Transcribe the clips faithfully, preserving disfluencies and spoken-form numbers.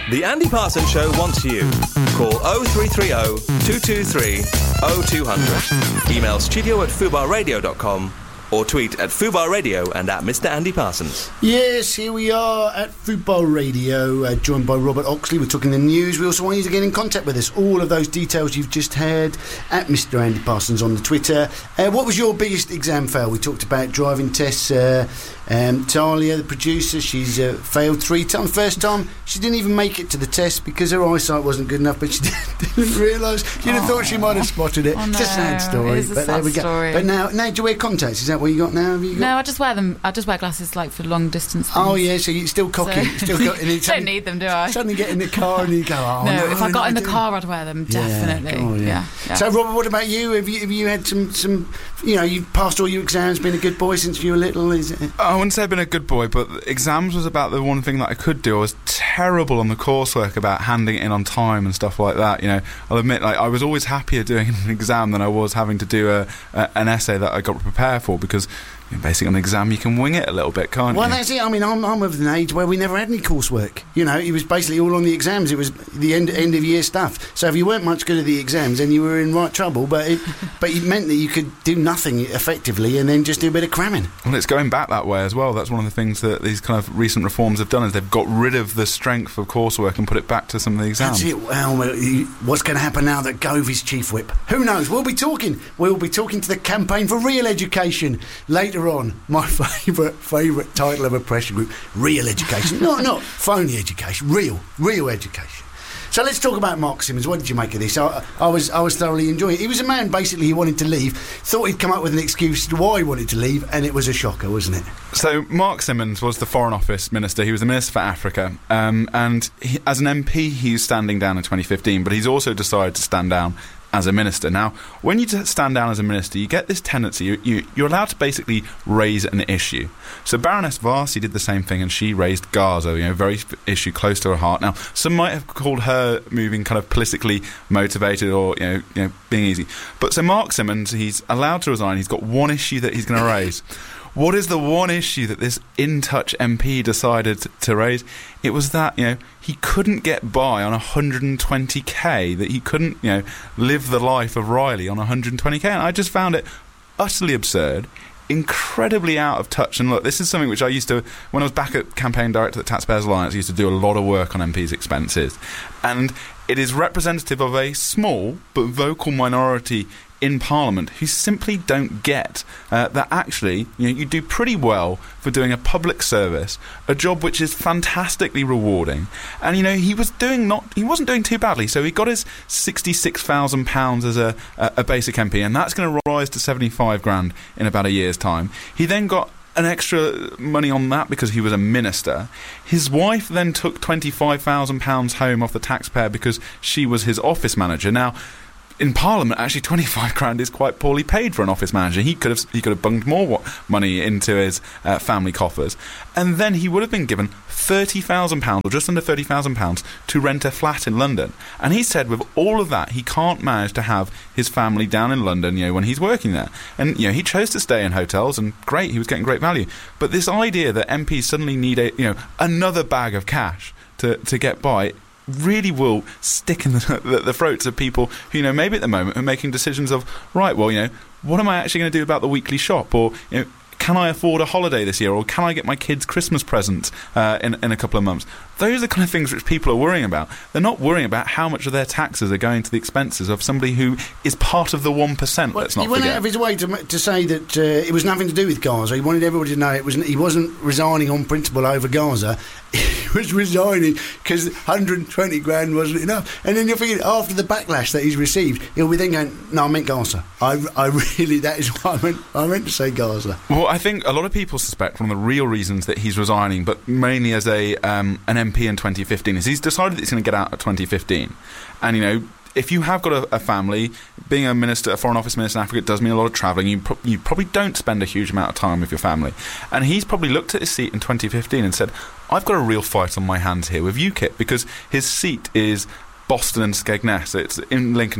The Andy Parsons Show wants you. Call oh three three oh, two two three, oh two hundred. Email studio at fubar radio dot com or tweet at Fubar Radio and at Mister Andy Parsons. Yes, here we are at Fubar Radio, uh, joined by Robert Oxley. We're talking the news. We also want you to get in contact with us. All of those details you've just heard at Mister Andy Parsons on the Twitter. Uh, what was your biggest exam fail? We talked about driving tests. Uh, um, Talia, the producer, she's uh, failed three times. First time, she didn't even make it to the test because her eyesight wasn't good enough, but she didn't realise. You'd have thought she might have spotted it. Oh, it's no, a sad story. it is a but sad there we go. story. But now, now, do you wear contacts? Is that what you got now? Have you got? No, I just wear them. I just wear glasses like for long distance things. Oh yeah, so you're still cocky. So Still got, and you don't suddenly, need them, do I? Suddenly get in the car and you go, oh no. No, if I got in the do. car, I'd wear them Yeah. definitely. Oh, yeah. Yeah, yeah. So Robert, what about you? Have you have you had some some? You know, you passed all your exams, been a good boy since you were little. Is it? I wouldn't say I've been a good boy, but exams was about the one thing that I could do. I was terrible on the coursework about handing it in on time and stuff like that. You know, I'll admit, like I was always happier doing an exam than I was having to do a, a an essay that I got to prepare for, because you know, basically on an exam you can wing it a little bit, can't Well, you? that's it. I mean, I'm, I'm of an age where we never had any coursework. You know, it was basically all on the exams. It was the end end of year stuff. So if you weren't much good at the exams, then you were in right trouble. But it, but it meant that you could do nothing effectively and then just do a bit of cramming. Well, it's going back that way as well. That's one of the things that these kind of recent reforms have done, is they've got rid of the strength of coursework and put it back to some of the exams. That's it. Well, well, you- what's going to happen now that Gove is chief whip? Who knows? We'll be talking. We'll be talking to the campaign for real education later on. My favourite favourite title of a pressure group: Real Education. not not phony education. Real, real education. So let's talk about Mark Simmons. What did you make of this? I, I was I was thoroughly enjoying it. He was a man, basically, who wanted to leave, thought he'd come up with an excuse to why he wanted to leave, and it was a shocker, wasn't it? So Mark Simmons was the Foreign Office Minister. He was the Minister for Africa, um, and he, as an M P he's standing down in twenty fifteen, but he's also decided to stand down as a minister. Now, when you t- stand down as a minister, you get this tendency, you, you, you're allowed to basically raise an issue. So Baroness Varsi did the same thing, and she raised Gaza, you know, very f- issue close to her heart. Now, some might have called her moving kind of politically motivated, or, you know, you know, being easy. But so Mark Simmons, he's allowed to resign. He's got one issue that he's going to raise. What is the one issue that this in-touch M P decided to raise? It was that, you know, he couldn't get by on one hundred twenty k, that he couldn't, you know, live the life of Riley on one hundred twenty k. And I just found it utterly absurd, incredibly out of touch. And look, this is something which I used to, when I was back at campaign director at Taxpayers Alliance, I used to do a lot of work on M Ps' expenses. And it is representative of a small but vocal minority in Parliament who simply don't get uh, that actually, you know, you do pretty well for doing a public service, a job which is fantastically rewarding. And, you know, he was doing not, he wasn't doing too badly. So he got his sixty-six thousand pounds as a, a, a basic M P, and that's going to rise to seventy-five grand in about a year's time. He then got an extra money on that because he was a minister. His wife then took twenty-five thousand pounds home off the taxpayer because she was his office manager. Now, in Parliament, actually, twenty-five grand is quite poorly paid for an office manager. He could have he could have bunged more money into his uh, family coffers, and then he would have been given thirty thousand pounds, or just under thirty thousand pounds, to rent a flat in London. And he said, with all of that, he can't manage to have his family down in London, you know, when he's working there. And you know, he chose to stay in hotels, and great, he was getting great value. But this idea that M Ps suddenly need a you know another bag of cash to to get by really will stick in the, the, the throats of people who, you know, maybe at the moment are making decisions of, right, well, you know, what am I actually going to do about the weekly shop? Or, you know, can I afford a holiday this year? Or can I get my kids Christmas presents uh, in, in a couple of months? Those are the kind of things which people are worrying about. They're not worrying about how much of their taxes are going to the expenses of somebody who is part of the one percent, Well, let's not he went forget. out of his way to, to say that uh, it was nothing to do with Gaza. He wanted everybody to know it was he wasn't resigning on principle over Gaza. He was resigning because one hundred twenty grand wasn't enough. And then you're thinking, after the backlash that he's received, he'll be then going, no, I meant Gaza. I, I really, that is what I meant, I meant to say Gaza. Well, I think a lot of people suspect one of the real reasons that he's resigning, but mainly as a um, an M P in twenty fifteen, is he's decided that he's going to get out at twenty fifteen. And, you know, if you have got a, a family, being a minister, a Foreign Office minister in Africa, does mean a lot of travelling. You, pro- you probably don't spend a huge amount of time with your family. And he's probably looked at his seat in twenty fifteen and said, I've got a real fight on my hands here with UKIP, because his seat is Boston and Skegness. It's in Lincolnshire,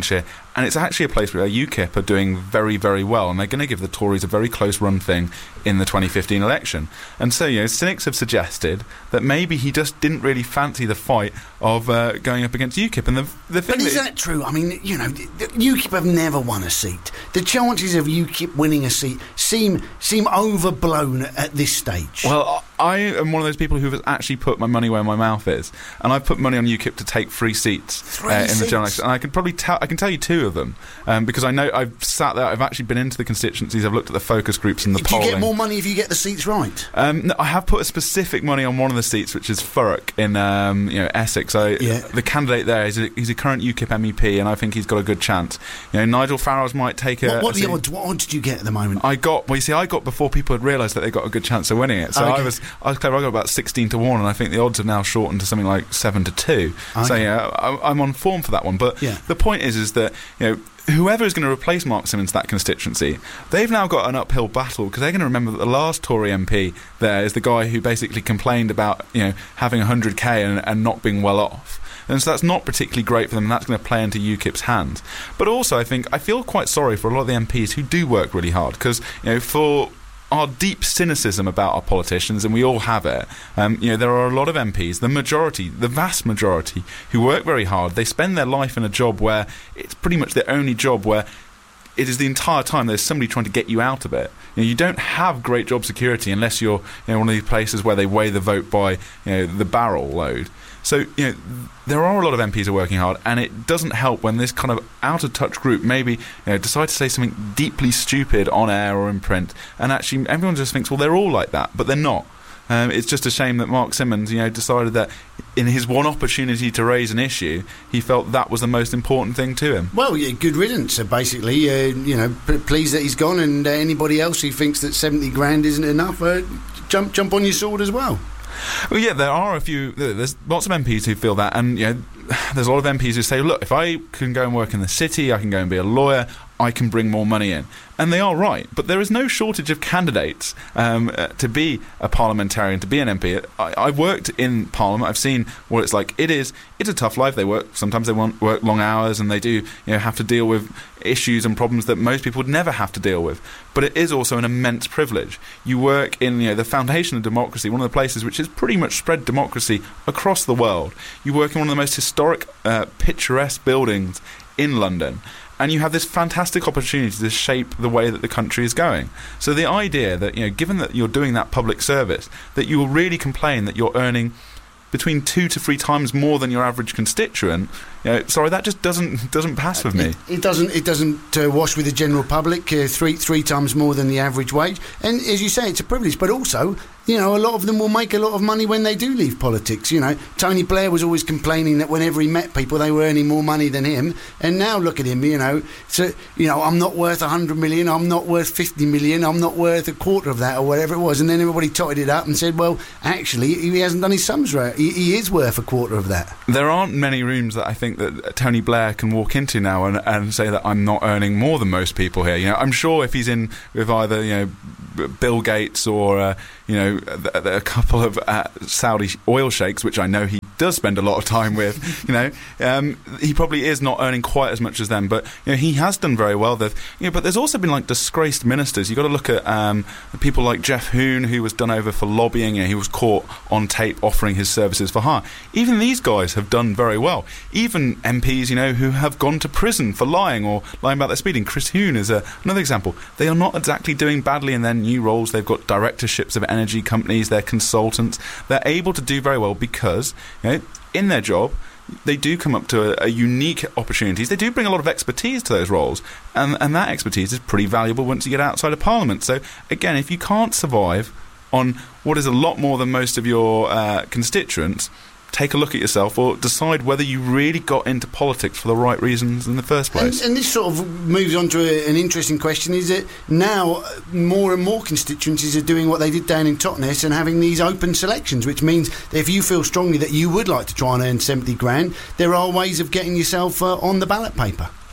And it's actually a place where UKIP are doing very, very well, and they're going to give the Tories a very close run thing in the twenty fifteen election. And so, you know, cynics have suggested that maybe he just didn't really fancy the fight of uh, going up against UKIP. And the, the thing but is that, that true? I mean, you know, UKIP have never won a seat. The chances of UKIP winning a seat seem seem overblown at this stage. Well, I am one of those people who has actually put my money where my mouth is, and I've put money on UKIP to take three seats Three uh, in seats? the general election. And I can probably tell I can tell you two of them um, because I know I've sat there. I've actually been into the constituencies. I've looked at the focus groups and the Do polling. you get more money if you get the seats right? Um, no, I have put a specific money on one of the seats, which is Thurrock in um, you know Essex. I, Yeah. The candidate there is a, he's a current UKIP M E P, and I think he's got a good chance. You know, Nigel Farage might take a. What, what a are the seat. odds? What odds do you get at the moment? I got well. You see, I got before people had realised that they got a good chance of winning it. So Okay. I was, I was clever. I got about sixteen to one, and I think the odds have now shortened to something like seven to two. So Okay. yeah, I, I'm on form for that one. But Yeah. the point is, is that you know. Whoever is going to replace Mark Simmons, that constituency, they've now got an uphill battle because they're going to remember that the last Tory M P there is the guy who basically complained about you know having one hundred K and, and not being well off. And so that's not particularly great for them, and that's going to play into UKIP's hands. But also, I think I feel quite sorry for a lot of the M Ps who do work really hard because you know for our deep cynicism about our politicians, and we all have it. Um, you know, there are a lot of M Ps, the majority, the vast majority, who work very hard. They spend their life in a job where it's pretty much their only job where it is the entire time there's somebody trying to get you out of it. You know, you don't have great job security unless you're you know, one of these places where they weigh the vote by you know the barrel load. So, you know, there are a lot of M Ps who are working hard, and it doesn't help when this kind of out-of-touch group maybe you know, decide to say something deeply stupid on air or in print, and actually everyone just thinks, well, they're all like that, but they're not. Um, it's just a shame that Mark Simmons, you know, decided that in his one opportunity to raise an issue, he felt that was the most important thing to him. Well, yeah, good riddance, uh, basically. Uh, you know, p- pleased that he's gone, and uh, anybody else who thinks that seventy grand isn't enough, uh, jump jump on your sword as well. Well, yeah, there are a few. There's lots of M Ps who feel that, and you know, there's a lot of M Ps who say, "Look, if I can go and work in the city, I can go and be a lawyer, I can bring more money in." And they are right, but there is no shortage of candidates um, uh, to be a parliamentarian, to be an M P. I, I've worked in Parliament. I've seen what it's like. It is. It's a tough life. They work. Sometimes they want work long hours, and they do. You know, have to deal with issues and problems that most people would never have to deal with. But it is also an immense privilege. You work in you know the foundation of democracy, one of the places which has pretty much spread democracy across the world. You work in one of the most historic, uh, picturesque buildings in London. And you have this fantastic opportunity to shape the way that the country is going. So the idea that, you know, given that you're doing that public service, that you will really complain that you're earning between two to three times more than your average constituent, you know, sorry, that just doesn't doesn't pass with me. It, it doesn't. It doesn't uh, wash with the general public. Uh, three three times more than the average wage. And as you say, it's a privilege. But also, you know, a lot of them will make a lot of money when they do leave politics. You know, Tony Blair was always complaining that whenever he met people, they were earning more money than him. And now look at him. You know, so you know, I'm not worth a hundred million. I'm not worth fifty million. I'm not worth a quarter of that, or whatever it was. And then everybody totted it up and said, well, actually, he hasn't done his sums right. He, he is worth a quarter of that. There aren't many rooms that I think that Tony Blair can walk into now and, and say that I'm not earning more than most people here. You know, I'm sure if he's in with either you know Bill Gates or uh, you know a, a couple of uh, Saudi oil sheikhs, which I know he does spend a lot of time with, you know, um, he probably is not earning quite as much as them. But you know, he has done very well. There, you know, but there's also been like disgraced ministers. You've got to look at um, people like Jeff Hoon, who was done over for lobbying. You know, he was caught on tape offering his services for hire. Even these guys have done very well. Even M Ps, you know, who have gone to prison for lying or lying about their speeding. Chris Hoon is a, another example. They are not exactly doing badly in their new roles. They've got directorships of energy companies. They're consultants. They're able to do very well because, you know, in their job, they do come up to a, a unique opportunities. They do bring a lot of expertise to those roles, and, and that expertise is pretty valuable once you get outside of Parliament. So, again, if you can't survive on what is a lot more than most of your uh, constituents, take a look at yourself or decide whether you really got into politics for the right reasons in the first place. And, and this sort of moves on to a, an interesting question, is that now more and more constituencies are doing what they did down in Totnes and having these open selections, which means that if you feel strongly that you would like to try and earn seventy grand, there are ways of getting yourself uh, on the ballot paper.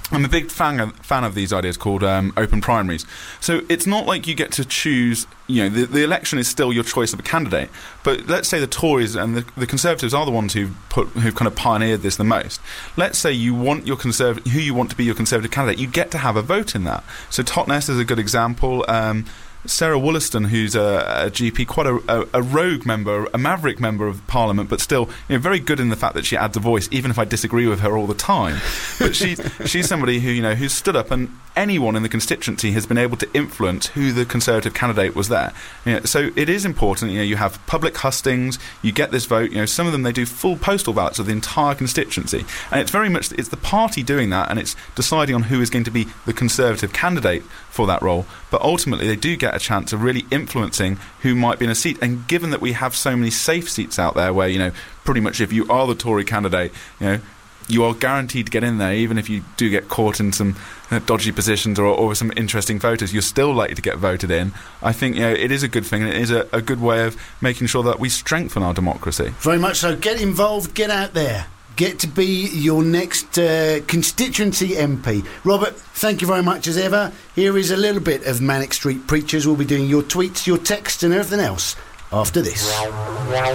I'm a big fan of, fan of these ideas called um, open primaries. So it's not like you get to choose, you know, the, the election is still your choice of a candidate. But let's say the Tories and the, the Conservatives are the ones who've, put, who've kind of pioneered this the most. Let's say you want your Conservative, who you want to be your Conservative candidate, you get to have a vote in that. So Totnes is a good example. Um, Sarah Wollaston, who's a, a G P, quite a, a, a rogue member, a maverick member of Parliament, but still, you know, very good in the fact that she adds a voice, even if I disagree with her all the time. But she's she's somebody who, you know, who's stood up, and anyone in the constituency has been able to influence who the Conservative candidate was there. You know, so it is important. You know, you have public hustings, you get this vote. You know, some of them they do full postal ballots of the entire constituency, and it's very much it's the party doing that, and it's deciding on who is going to be the Conservative candidate for that role. But ultimately, they do get a chance of really influencing who might be in a seat. And given that we have so many safe seats out there where, you know, pretty much if you are the Tory candidate, you know, you are guaranteed to get in there, even if you do get caught in some uh, dodgy positions or, or some interesting voters, you're still likely to get voted in. I think, you know, it is a good thing, and it is a, a good way of making sure that we strengthen our democracy. Very much so. Get involved, get out there. Get to be your next uh, constituency M P. Robert, thank you very much as ever. Here is a little bit of Manic Street Preachers. We'll be doing your tweets, your texts and everything else after this.